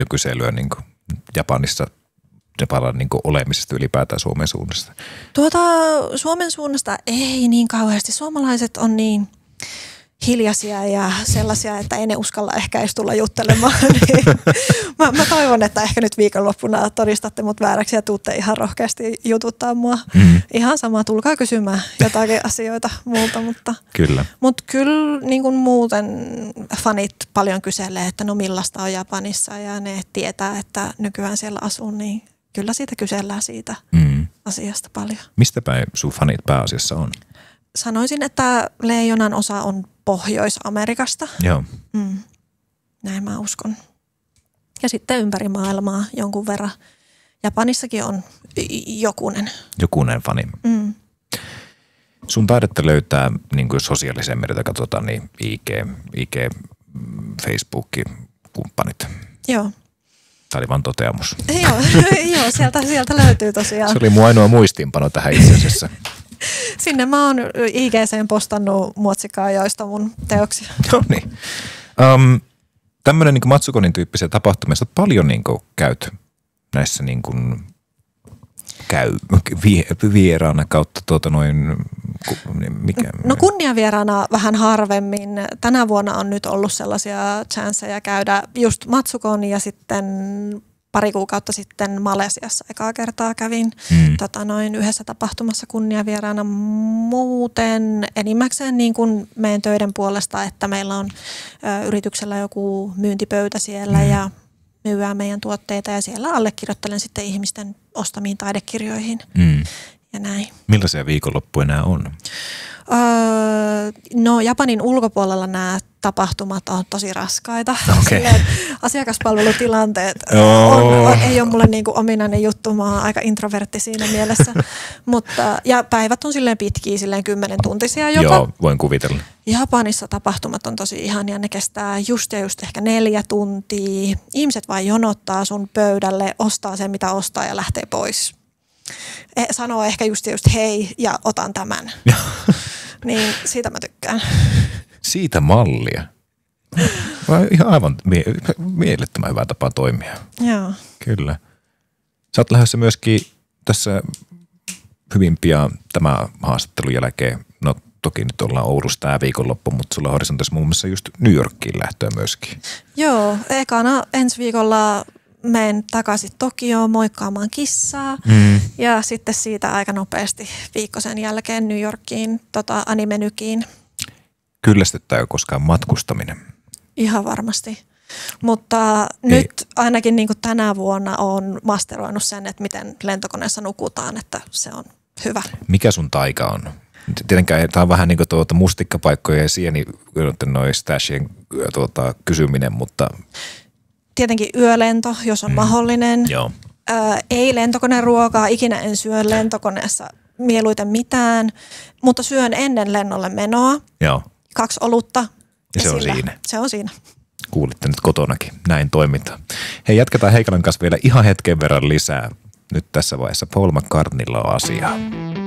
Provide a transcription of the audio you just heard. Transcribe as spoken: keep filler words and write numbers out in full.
jo kyselyä niin kuin Japanissa Japanin niin kuin olemisesta ylipäätään Suomen suunnasta? Tuota Suomen suunnasta ei niin kauheasti. Suomalaiset on niin hiljaisia ja sellaisia, että ei ne uskalla ehkä edes tulla juttelemaan. Niin mä, mä toivon, että ehkä nyt viikonloppuna todistatte mut vääräksi ja tuutte ihan rohkeasti jututtaa mua. Mm. Ihan sama, tulkaa kysymään jotakin asioita multa. Mutta kyllä. Mutta kyllä niin kuin muuten fanit paljon kyselee, että no millaista on Japanissa ja ne tietää, että nykyään siellä asun, niin kyllä siitä kysellään siitä mm. asiasta paljon. Mistä päin sun fanit pääasiassa on? Sanoisin, että leijonan osa on Pohjois-Amerikasta. Joo. Mm. Näin mä uskon. Ja sitten ympäri maailmaa jonkun verran. Japanissakin on jokunen. Jokunen fani. Mm. Sun taidetta löytää, niin kuin sosiaalisen mediaa katsotaan, niin I G, I G, Facebook, kumppanit. Joo. Tämä oli vaan toteamus. Joo, joo sieltä, sieltä löytyy tosiaan. Se oli mun ainoa muistiinpano tähän itse asiassa. Sinne mä oon I G:seen postannut muotsikaajoista mun teoksia. Joo niin. Um, tämmöinen niin Matsukonin tyyppisiä tapahtumia, sä oot paljon niin kuin käyt näissä niin kuin käy vie, vieraana kautta tuota noin, mikä? No kunniavieraana vähän harvemmin. Tänä vuonna on nyt ollut sellaisia chanceja käydä just Matsukon ja sitten pari kuukautta sitten Malesiassa ekaa kertaa kävin hmm. tota, noin yhdessä tapahtumassa kunniavieraana. Muuten enimmäkseen niin kuin meidän töiden puolesta, että meillä on ö, yrityksellä joku myyntipöytä siellä hmm. ja myyään meidän tuotteita ja siellä allekirjoittelen sitten ihmisten ostamiin taidekirjoihin hmm. ja näin. Millaisia viikonloppuja nämä on? Öö, no Japanin ulkopuolella nämä tapahtumat on tosi raskaita. Okay. Asiakaspalvelutilanteet on, on, ei ole mulle niinku ominainen juttu, mä oon aika introvertti siinä mielessä. Mutta, ja päivät on silleen pitkiä, silleen kymmenen tuntisia jopa. Joo, voin kuvitella. Japanissa tapahtumat on tosi ihania, ne kestää just ja just ehkä neljä tuntia. Ihmiset vaan jonottaa sun pöydälle, ostaa sen mitä ostaa ja lähtee pois. E, sanoo ehkä just just hei ja otan tämän. Niin siitä mä tykkään. Siitä mallia. Ihan aivan mie- mielettömän hyvä tapa toimia. Joo. Kyllä. Sä oot lähdössä myöskin tässä hyvin pian tämän haastattelun jälkeen. No toki nyt ollaan Oulussa tää viikonloppu, mutta sulla on horisontissa muun muassa just New Yorkiin lähtöä myöskin. Joo, ekana ensi viikolla menen takaisin Tokioon moikkaamaan kissaa mm. ja sitten siitä aika nopeasti viikko sen jälkeen New Yorkiin, tota Animenykiin. Kyllästyttääkö koskaan matkustaminen? Ihan varmasti. Mutta Ei. nyt ainakin niin kuin tänä vuonna on masteroinut sen, että miten lentokoneessa nukutaan, että se on hyvä. Mikä sun taika on? Tietenkään tämä on vähän niin kuin tuota mustikkapaikkoja ja sieni noin stashien tuota, kysyminen, mutta tietenkin yölento, jos on mm. mahdollinen. Joo. Ö, ei lentokoneruokaa, ikinä en syö lentokoneessa mieluiten mitään, mutta syön ennen lennolle menoa. Joo. Kaksi olutta. Ja, ja se on sillä, siinä. Se on siinä. Kuulitte nyt kotonakin. Näin toimitaan. Hei, jatketaan Heikalan kanssa vielä ihan hetken verran lisää. Nyt tässä vaiheessa Paul McCartneylla on asiaa.